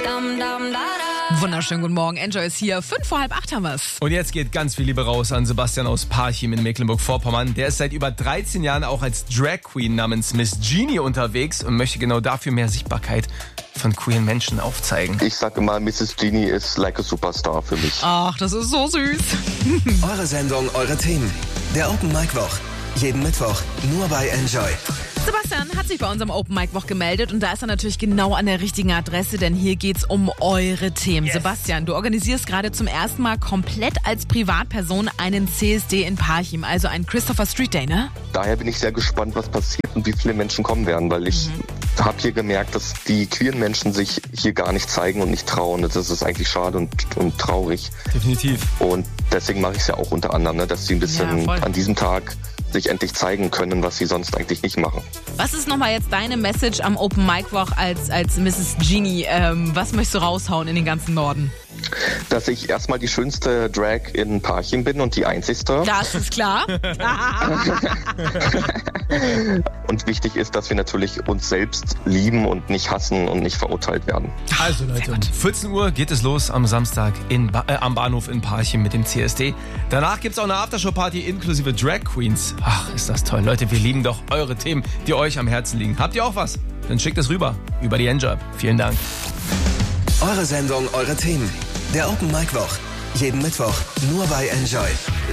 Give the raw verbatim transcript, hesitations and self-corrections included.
Wunderschönen guten Morgen, Enjoy ist hier. Fünf vor halb acht haben wir's. Und jetzt geht ganz viel Liebe raus an Sebastian aus Parchim in Mecklenburg-Vorpommern. Der ist seit über dreizehn Jahren auch als Drag Queen namens Miss Genie unterwegs und möchte genau dafür mehr Sichtbarkeit von queeren Menschen aufzeigen. Ich sage immer, Misses Genie ist like a Superstar für mich. Ach, das ist so süß. Eure Sendung, eure Themen. Der Open Mic Woch. Jeden Mittwoch nur bei Enjoy. Sebastian hat sich bei unserem Open Mic Woch gemeldet und da ist er natürlich genau an der richtigen Adresse, denn hier geht's um eure Themen. Yes. Sebastian, du organisierst gerade zum ersten Mal komplett als Privatperson einen C S D in Parchim, also einen Christopher Street Day, ne? Daher bin ich sehr gespannt, was passiert und wie viele Menschen kommen werden, weil ich mhm. habe hier gemerkt, dass die queeren Menschen sich hier gar nicht zeigen und nicht trauen. Das ist eigentlich schade und, und traurig. Definitiv. Und deswegen mache ich es ja auch unter anderem, ne, dass sie ein bisschen ja, an diesem Tag sich endlich zeigen können, was sie sonst eigentlich nicht machen. Was ist nochmal jetzt deine Message am Open Mic Woch als, als Misses Genie? Ähm, was möchtest du raushauen in den ganzen Norden? Dass ich erstmal die schönste Drag in Parchim bin und die einzigste. Das ist klar. Und wichtig ist, dass wir natürlich uns selbst lieben und nicht hassen und nicht verurteilt werden. Also Leute, um vierzehn Uhr geht es los am Samstag in ba- äh, am Bahnhof in Parchim mit dem C S D. Danach gibt es auch eine Aftershow-Party inklusive Drag Queens. Ach, ist das toll. Leute, wir lieben doch eure Themen, die euch am Herzen liegen. Habt ihr auch was? Dann schickt es rüber über die Enjoy. Vielen Dank. Eure Sendung, eure Themen. Der Open Mic Woch. Jeden Mittwoch nur bei Enjoy.